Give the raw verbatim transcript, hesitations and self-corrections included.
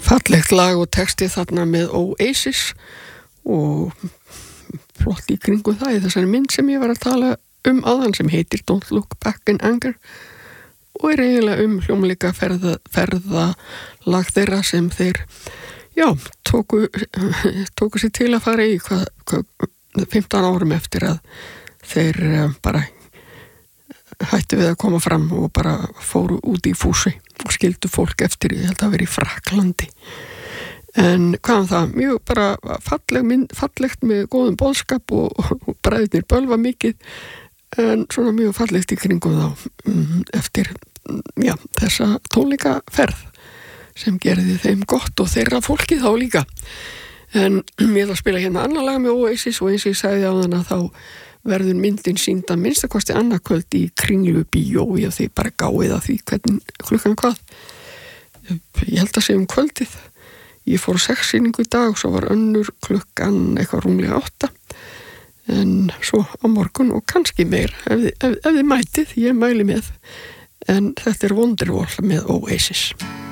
Fallegt lag og texti þarna með Oasis og flott í kringu það í þessari mynd sem ég var að tala um áðan sem heitir Don't Look Back in Anger og er eiginlega um hljómleika ferða, ferða lag þeirra sem þeir já, tóku, tóku sér til að fara í hvað, hvað, fimmtán árum eftir að þeir bara hættu við að koma fram og bara fóru út í fúsi og skildu fólk eftir, ég held að vera í Frakklandi. En hvað um það, mjög bara falleg mynd, fallegt með góðum boðskap og, og bræðnir bölva mikið, en svona mjög fallegt í kringum þá um, eftir já, þessa tónleikaferð sem gerði þeim gott og þeirra fólki þá líka. En ég ætla að spila hérna annar lag með Oasis og eins og ég sagði á þann að þá verður myndin sýnd að minnstakosti annað kvöld í Kringlu bíó og því bara gáið að því hvernig klukkan hvað. Ég held að segja um kvöldið. Ég fór sex sýningu í dag og svo var önnur klukkan eitthvað rúmlega átta. En svo á morgun og kannski meir ef, ef, ef þið mætið, ég mæli með. En þetta er Wonderwall með Oasis.